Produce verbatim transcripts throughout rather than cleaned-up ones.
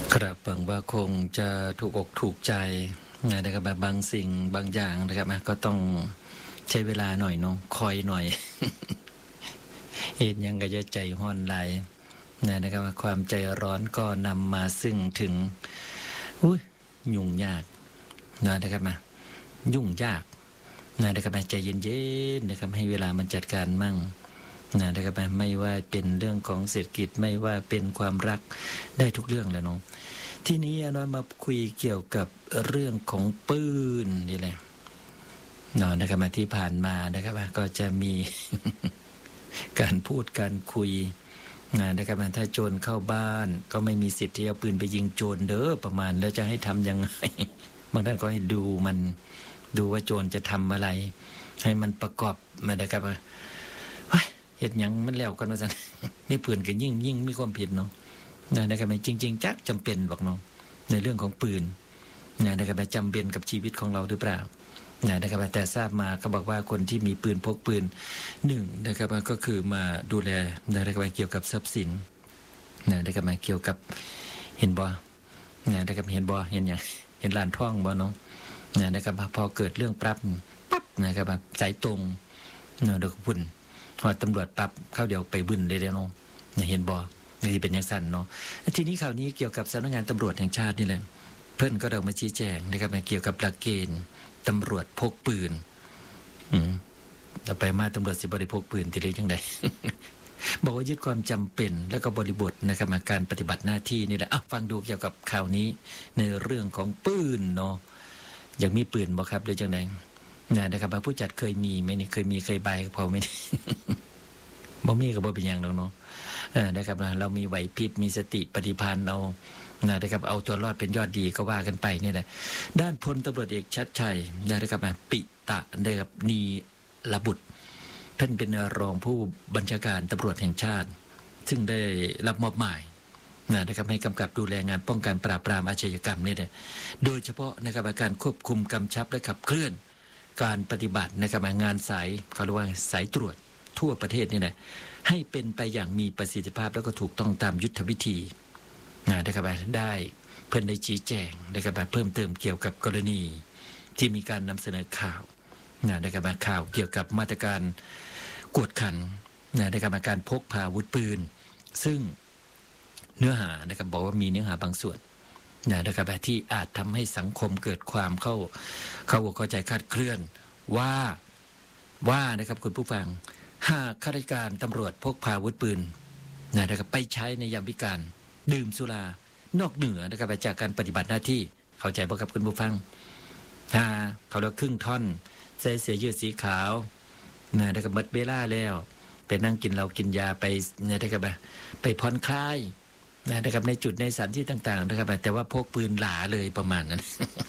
ครับหวังว่าคงจะถูกอกถูกใจนะครับแบบบางสิ่งบางอย่างนะครับก็ต้องใช้เวลาหน่อยเนาะคอยหน่อย เห็นยังก็จะใจห้อนไหลนะครับความใจร้อนก็นำมาซึ่งถึงอุ้ยยุ่งยากนะครับมายุ่งยากนะครับใจเย็นๆนะครับให้เวลามันจัดการมั่งนะครับไม่ว่าเป็นเรื่องของเศรษฐกิจไม่ว่าเป็นความรักได้ทุกเรื่องแล้วเนาะทีนี้เรามาคุยเกี่ยวกับเรื่องของปืนนี่แหละเนาะนะครับมาที่ผ่านมานะครับก็จะมี การพูดการคุยนะครับถ้าโจรเข้าบ้านก็ไม่มีสิทธิ์ที่เอาปืนไปยิงโจรเด้อประมาณแล้วจะให้ทำยังไง บางท่านก็ให้ดูมันดูว่าโจรจะทำอะไรให้มันประกอบมานะครับว่าเหตุยังมันแล้วกันว่าสันนี่ปืนก็ยิ่งยิ่งมีความผิดเนาะนะครับจริงๆจักจำเป็นบอกเนาะในเรื่องของปืนนะครับจำเป็นกับชีวิตของเราหรือเปล่านะครับแต่ทราบมาเขาบอกว่าคนที่มีปืนพกปืนหนึ่งนะครับก็คือมาดูแลนะครับเกี่ยวกับทรัพย์สินนะครับเกี่ยวกับเห็นบ่นะครับเห็นบ่เห็นอย่างเห็นลานท่องบ่เนาะนะครับพอเกิดเรื่องปั๊บปั๊บนะครับสายตรงเนาะเด็กพุ่นพอตำรวจปั๊บเข้าเดี๋ยวไปบึ้นเลยเนาะเห็นบ่นี่เป็นอย่างสั้นเนาะทีนี้ข่าวนี้เกี่ยวกับสำนักงานตำรวจแห่งชาตินี่แหละเพิ่นก็เรามาชี้แจงนะครับเกี่ยวกับหลักเกณฑ์ตำรวจพกปืนอืมต่อไปมาตำรวจสิบริพกปืนที่เรียกยังไง บอกว่ายึดความจำเป็นแล้วก็บริบทนะครับการปฏิบัติหน้าที่นี่แหละฟังดูเกี่ยวกับข่าวนี้ในเรื่องของปืนเนาะอยากมีปืนบ่ครับหรือจังไดนะครับผู้จัดเคยมีไหมนี่เคยมีเคยใบพอไหม บ่มีก็บ่เป็นอย่างแล้วเนาะนะครับเรามีไหวพริบมีสติปฏิภาณเรานะครับเอาตัวรอดเป็นยอดดีก็ว่ากันไปนี่แหละด้านพลตำรวจเอกชัดชัยนะครับปิตะนะครับนีระบุตรท่านเป็นรองผู้บัญชาการตำรวจแห่งชาติซึ่งได้รับมอบหมายนะครับให้กำกับดูแลงานป้องกันปราบปรามอาชญากรรมนี่แหละโดยเฉพาะนะครับการควบคุมกำชับและขับเคลื่อนการปฏิบัตินะครับงานสายเขาเรียกว่าสายตรวจทั่วประเทศนี่แหละให้เป็นไปอย่างมีประสิทธิภาพแล้วก็ถูกต้องตามยุทธวิธีนะครับได้เพิ่นได้ชี้แจงนะครับเพิ่มเติมเกี่ยวกับกรณีที่มีการนำเสนอข่าวนะครับข่าวเกี่ยวกับมาตรการกวดขันนะครับการพกพาอาวุธปืนซึ่งเนื้อหานะครับบอกว่ามีเนื้อหาบางส่วนนะครับที่อาจทำให้สังคมเกิดความเข้าเข้าเข้าใจคลาดเคลื่อนว่าว่านะครับคุณผู้ฟังหากข้าราชการตำรวจพกพาอาวุธปืนนะครับไปใช้ในยามวิกาลดื่มสุรานอกเหนือนะครับจากการปฏิบัติหน้าที่เข้าใจบ่ครับคุณผู้ฟังถ้าเขาเรียกครึ่งท่อนใส่เสื้อยืดสีขาวนะครับหมดเวลาแล้วไปนั่งกินเหล้ากินยาไปนะครับไปผ่อนคลายนะครับในจุดในสถานที่ต่างๆนะครับแต่ว่าพกปืนหลาเลยประมาณนั้น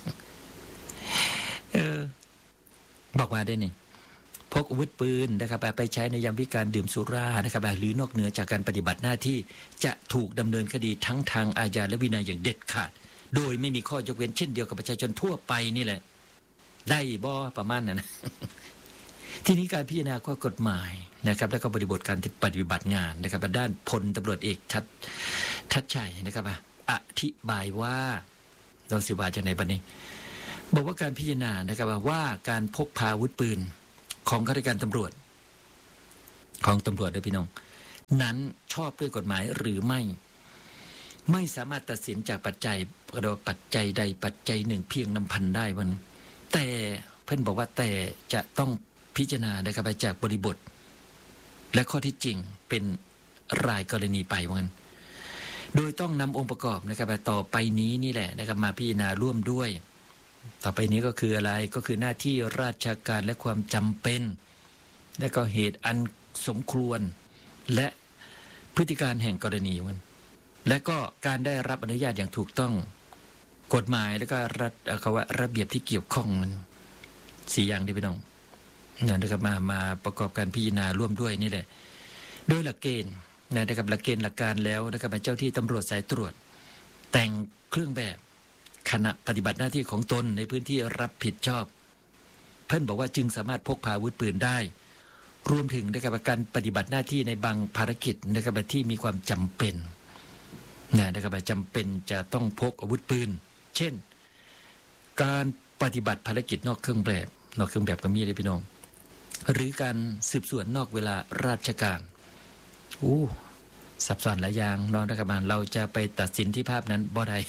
เออบอกว่าได้นี่พกอาวุธปืนนะครับไปใช้ในยามวิกาลดื่มสุรานะครับหรือนอกเหนือจากการปฏิบัติหน้าที่จะถูกดำเนินคดีทั้งทางอาญาและวินัยอย่างเด็ดขาดโดยไม่มีข้อยกเว้นเช่นเดียวกับประชาชนทั่วไปนี่แหละได้บ่ประมาณนั้น ทีนี้การพิจารณาข้อกฎหมายนะครับและก็บริบทการปฏิบัติงานนะครับด้านพลตำรวจเอกชัดชัดชัยนะครับอธิบายว่าเราสิว่าจะในบัดนี้บอกว่าการพิจารณานะครับว่าการพกพาอาวุธปืนของข้าราชการตำรวจของตำรวจด้วยพี่น้องนั้นชอบด้วยกฎหมายหรือไม่ไม่สามารถตัดสินจากปัจจัยเราปัจจัยใดปัจจัยหนึ่งเพียงลำพันได้วันแต่เพื่อนบอกว่าแต่จะต้องพิจารณานะครับจากบริบทและข้อที่จริงเป็นรายกรณีไปวันโดยต้องนำองค์ประกอบนะครับต่อไปนี้นี่แหละนะครับมาพิจารณาร่วมด้วยต่อไปนี้ก็คืออะไรก็คือหน้าที่ราชการและความจำเป็นและก็เหตุอันสมควรและพฤติการแห่งกรณีมันและก็การได้รับอนุญาตอย่างถูกต้องกฎหมายแล้วก็รัฐเขาว่าระเบียบที่เกี่ยวข้องมันสี่อย่างที่พี่น้องนะครับมามาประกอบการพิจารณาร่วมด้วยนี่แหละโดยหลักเกณฑ์นะครับหลักเกณฑ์หลักการแล้วนะครับเจ้าที่ตำรวจสายตรวจแต่งเครื่องแบบขณะปฏิบัติหน้าที่ของตนในพื้นที่รับผิดชอบเพิ่นบอกว่าจึงสามารถพกพาอาวุธปืนได้รวมถึงนะครับการปฏิบัติหน้าที่ในบางภารกิจนะครับที่มีความจำเป็นนะนะครับจำเป็นจะต้องพกอาวุธปืนเช่นการปฏิบัติภารกิจนอกเครื่องแบบนอกเครื่องแบบก็มีเลยพี่น้องหรือการสืบสวนนอกเวลาราชการอู้ซับซ้อนหลายอย่างน้องนะครับเราจะไปตัดสินที่ภาพนั้นบ่ได้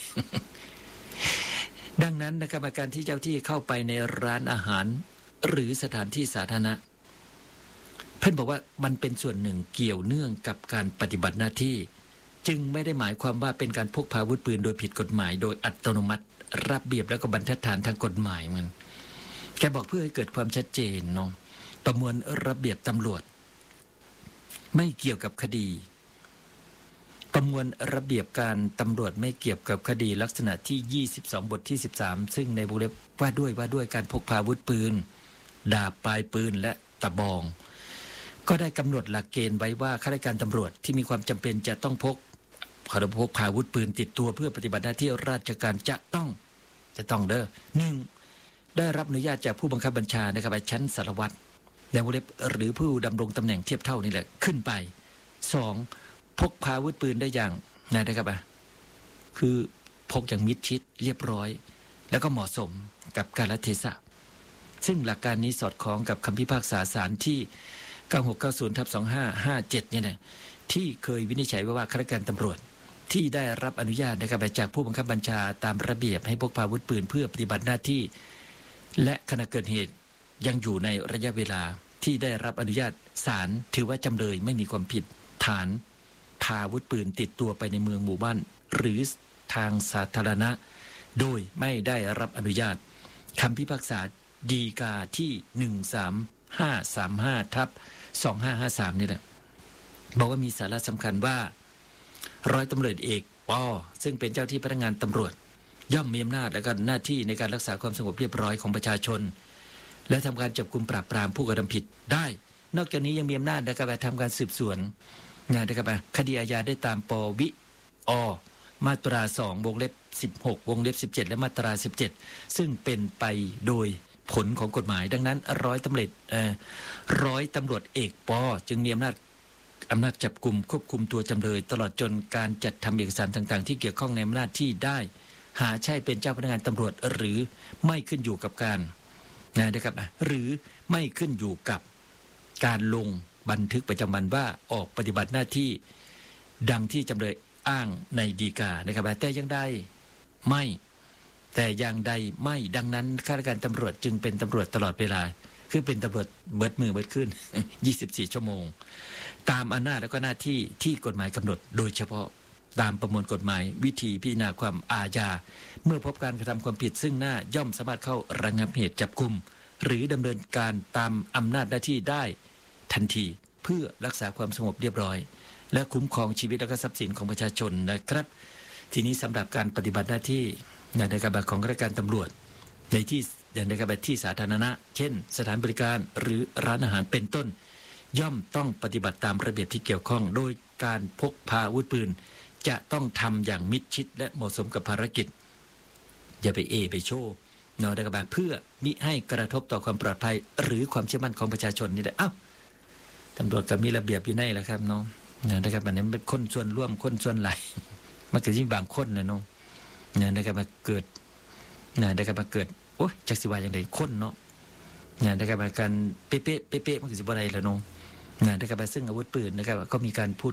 ดังนั้นนะครับการที่เจ้าที่เข้าไปในร้านอาหารหรือสถานที่สาธารณะเพื่อนบอกว่ามันเป็นส่วนหนึ่งเกี่ยวเนื่องกับการปฏิบัติหน้าที่จึงไม่ได้หมายความว่าเป็นการพกพาอาวุธปืนโดยผิดกฎหมายโดยอัตโนมัติระเบียบแล้วก็บรรทัดฐานทางกฎหมายมันแกบอกเพื่อให้เกิดความชัดเจนเนาะประมวลระเบียบตำรวจไม่เกี่ยวกับคดีประมวลระเบียบการตำรวจไม่เกี่ยวกับคดีลักษณะที่ยี่สิบสองบทที่สิบสามซึ่งในวงเล็บว่าด้วยว่าด้วยการพกพาอาวุธปืนดาบปลายปืนและตะบองก็ได้กำหนดหลักเกณฑ์ไว้ว่าข้าราชการตำรวจที่มีความจำเป็นจะต้องพกขอพกพาอาวุธปืนติดตัวเพื่อปฏิบัติหน้าที่ราชการจะต้องจะต้องเด้อหนึ่งได้รับอนุญาตจากผู้บังคับบัญชานะครับชั้นสารวัตรในวงเล็บหรือผู้ดำรงตำแหน่งเทียบเท่านี่แหละขึ้นไปสองพกพาอาวุธปืนได้อย่างนะครับอ่ะคือพกอย่างมิดชิดเรียบร้อยแล้วก็เหมาะสมกับกาลเทศะซึ่งหลักการนี้สอดคล้องกับคำพิพากษาศาลที่เก้าหกเก้าศูนย์ทับสองห้าห้าเจ็ดเนี่ยนะที่เคยวินิจฉัยไว้ว่าข้าราชการตำรวจที่ได้รับอนุญาตนะครับจากผู้บังคับบัญชาตามระเบียบให้พกพาอาวุธปืนเพื่อปฏิบัติหน้าที่และขณะเกิดเหตุยังอยู่ในระยะเวลาที่ได้รับอนุญาตศาลถือว่าจำเลยไม่มีความผิดฐานพาอาวุธปืนติดตัวไปในเมืองหมู่บ้านหรือทางสาธารณะโดยไม่ได้รับอนุญาตคำพิพากษาฎีกาที่หนึ่งสามห้าสามห้าทับสองห้าห้าสามนี่แหละบอกว่ามีสาระสำคัญว่าร้อยตำรวจเอกปอซึ่งเป็นเจ้าที่พนักงานตำรวจย่อมมีอำนาจและก็หน้าที่ในการรักษาความสงบเรียบร้อยของประชาชนและทำการจับกุมปราบปรามผู้กระทำผิดได้นอกจากนี้ยังมีอำนาจในการทำการสืบสวนงานนะครับคดีอาญาได้ตามปวิอมาตราสองวงเล็บสิบหกวงเล็บสิบเจ็ดและมาตราสิบเจ็ดซึ่งเป็นไปโดยผลของกฎหมายดังนั้นร้อยตำรวจเอ่อร้อยตำรวจเอกปอจึงมีอำนาจอำนาจจับกลุ่มควบคุมตัวจำเลยตลอดจนการจัดทำเอกสารต่างๆที่เกี่ยวข้องในอำนาจที่ได้หาใช่เป็นเจ้าพนักงานตำรวจหรือไม่ขึ้นอยู่กับการนะครับหรือไม่ขึ้นอยู่กับการลงบันทึกประจำวันว่าออกปฏิบัติหน้าที่ดังที่จำเลยอ้างในฎีกานะครับแต่ยังได้ไม่แต่อย่างใดไม่ดังนั้นข้าราชการตำรวจจึงเป็นตำรวจตลอดเวลาคือเป็นตำรวจเบิดมือเบิดขึ้น ยี่สิบสี่ ชั่วโมงตามอำนาจและก็หน้าที่ที่กฎหมายกำหนดโดยเฉพาะตามประมวลกฎหมายวิธีพิจารณาความอาญาเมื่อพบการกระทำความผิดซึ่งหน้าย่อมสามารถเข้าระงับเหตุจับกุมหรือดำเนินการตามอำนาจหน้าที่ได้ทันทีเพื่อรักษาความสงบเรียบร้อยและคุ้มครองชีวิตและก็ทรัพย์สินของประชาชนนะครับทีนี้สำหรับการปฏิบัติหน้าที่ในการบัตรของข้าราชการตำรวจในที่ในการบัตรที่สาธารณะเช่นสถานบริการหรือร้านอาหารเป็นต้นย่อมต้องปฏิบัติตามระเบียบที่เกี่ยวข้องโดยการพกพาอาวุธปืนจะต้องทำอย่างมิดชิดและเหมาะสมกับภารกิจอย่าไปเอไปโชว์นอกจากเพื่อมิให้กระทบต่อความปลอดภัยหรือความเชื่อมั่นของประชาชนนี่แหละอ้าวตำรวจก็มีระเบียบอยู่ในแหละครับน้องนะครับอันนี้เป็นคนส่วนร่วมคนส่วนไหลมันเกิดที่บางคนนะน้องนะครับมาเกิดนะครับมาเกิดโอ้ยจักสิวาอย่างไรคนเนาะนะครับการเป๊ะเป๊ะเป๊ะมันคือสิบอะไรละน้องนะครับซึ่งอาวุธปืนนะครับก็มีการพูด